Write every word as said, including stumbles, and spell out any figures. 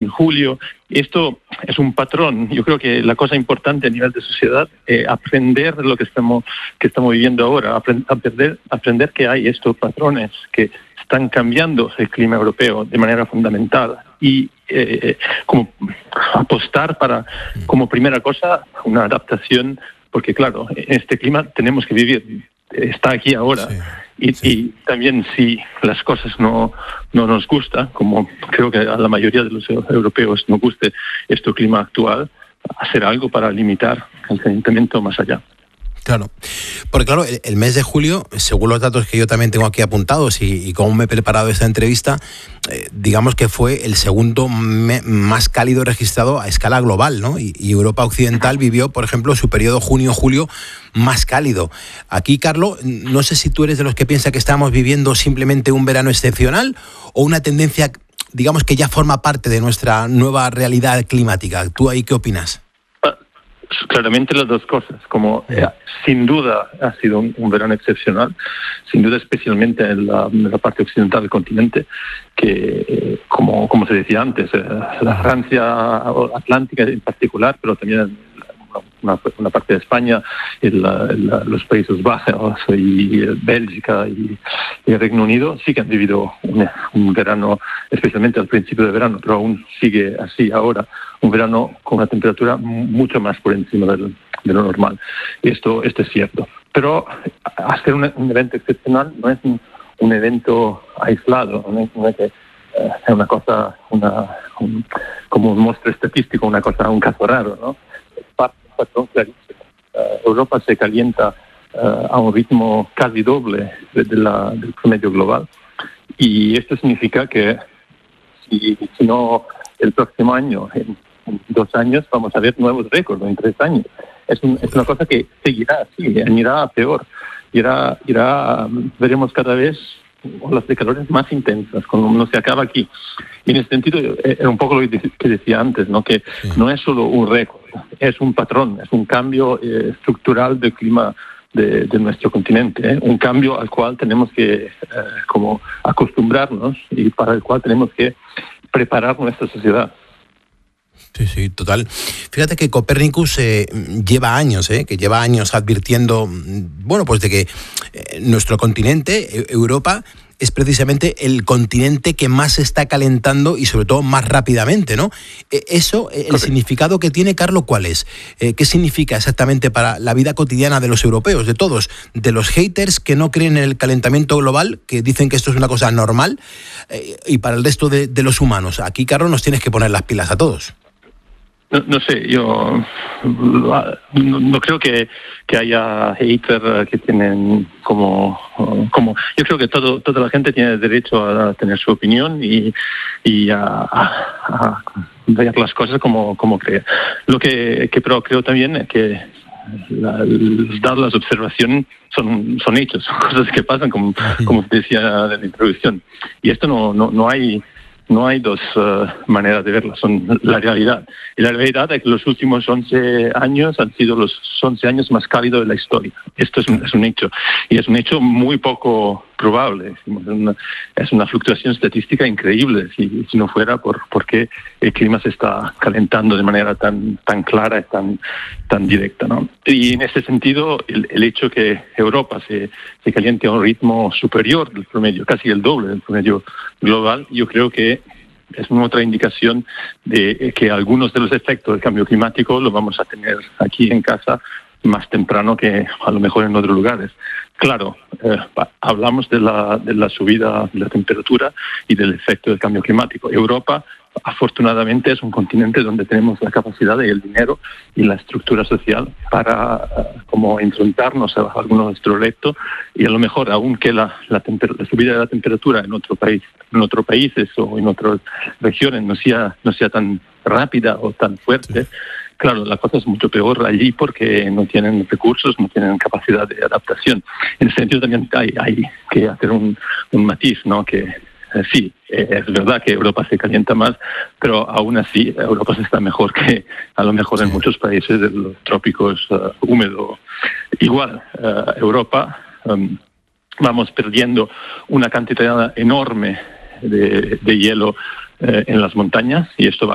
en julio. Esto es un patrón. Yo creo que la cosa importante a nivel de sociedad es aprender lo que estamos, que estamos viviendo ahora, aprender, aprender que hay estos patrones que están cambiando el clima europeo de manera fundamental y eh, como apostar para, como primera cosa, una adaptación, porque claro, en este clima tenemos que vivir, está aquí ahora. Sí. Y, sí. y también si las cosas no, no nos gustan, como creo que a la mayoría de los europeos nos guste este clima actual, hacer algo para limitar el calentamiento más allá. Claro, porque claro, el, el mes de julio, según los datos que yo también tengo aquí apuntados y, y cómo me he preparado esta entrevista, eh, digamos que fue el segundo me, más cálido registrado a escala global, ¿no? Y, y Europa Occidental vivió, por ejemplo, su periodo junio-julio más cálido. Aquí, Carlos, no sé si tú eres de los que piensa que estamos viviendo simplemente un verano excepcional o una tendencia, digamos, que ya forma parte de nuestra nueva realidad climática. ¿Tú ahí qué opinas? Claramente las dos cosas, como eh, sin duda ha sido un, un verano excepcional, sin duda especialmente en la, en la parte occidental del continente, que eh, como, como se decía antes, eh, la Francia atlántica en particular, pero también una, una parte de España, el, el, los Países Bajos y Bélgica y, y el Reino Unido sí que han vivido un, un verano, especialmente al principio de verano, pero aún sigue así ahora, un verano con una temperatura mucho más por encima del, de lo normal. Y esto, esto es cierto. Pero hacer un, un evento excepcional no es un, un evento aislado, no es, no es que eh, es una cosa, una, un, como un monstruo estadístico, una cosa, un caso raro, ¿no? Es parte de un patrón clarísimo. Uh, Europa se calienta uh, a un ritmo casi doble de, de la, del promedio global. Y esto significa que si, si no el próximo año, en dos años, vamos a ver nuevos récords, en tres años. Es, un, es una cosa que seguirá así, irá a peor. Irá, irá, veremos cada vez olas de calores más intensas, cuando no se acaba aquí. Y en ese sentido, era un poco lo que decía antes, ¿no? Que sí. No es solo un récord, es un patrón, es un cambio eh, estructural del clima de, de nuestro continente, ¿eh? Un cambio al cual tenemos que eh, como acostumbrarnos y para el cual tenemos que preparar nuestra sociedad. Sí, sí, total. Fíjate que Copernicus eh, lleva años, eh, que lleva años advirtiendo, bueno, pues de que eh, nuestro continente, Europa, es precisamente el continente que más se está calentando y sobre todo más rápidamente, ¿no? Eh, eso, eh, el okay. significado que tiene, Carlos, ¿cuál es? Eh, ¿Qué significa exactamente para la vida cotidiana de los europeos, de todos? De los haters que no creen en el calentamiento global, que dicen que esto es una cosa normal, eh, y para el resto de, de los humanos. Aquí, Carlos, nos tienes que poner las pilas a todos. No, no sé, yo no, no creo que, que haya haters que tienen como, como... Yo creo que todo, toda la gente tiene derecho a tener su opinión y, y a, a, a ver las cosas como, como cree. Lo que, que pero creo también es que la, dadas las observaciones son, son hechos, son cosas que pasan, como, como decía en la introducción. Y esto no, no, no hay... No hay dos uh, maneras de verlo, son la realidad. Y la realidad es que los últimos once años han sido los once años más cálidos de la historia. Esto es un, es un hecho. Y es un hecho muy poco probable. Es una, es una fluctuación estadística increíble si, si no fuera por porque el clima se está calentando de manera tan, tan clara y tan, tan directa, ¿no? Y en ese sentido, el, el hecho que Europa se, se caliente a un ritmo superior del promedio, casi el doble del promedio global, yo creo que es una otra indicación de que algunos de los efectos del cambio climático los vamos a tener aquí en casa más temprano que a lo mejor en otros lugares. Claro, eh, hablamos de la, de la subida de la temperatura y del efecto del cambio climático. Europa, afortunadamente, es un continente donde tenemos la capacidad y el dinero y la estructura social para uh, como enfrentarnos a algunos de nuestros retos y a lo mejor, aunque la, la, temper- la subida de la temperatura en otro país, en otros países o en otras regiones no sea, no sea tan rápida o tan fuerte, sí. Claro, la cosa es mucho peor allí porque no tienen recursos, no tienen capacidad de adaptación. En ese sentido también hay, hay que hacer un, un matiz, ¿no? Que eh, sí, eh, es verdad que Europa se calienta más, pero aún así Europa está mejor que a lo mejor en muchos países de los trópicos uh, húmedos. Igual, uh, Europa, um, vamos perdiendo una cantidad enorme de, de hielo eh, en las montañas y esto va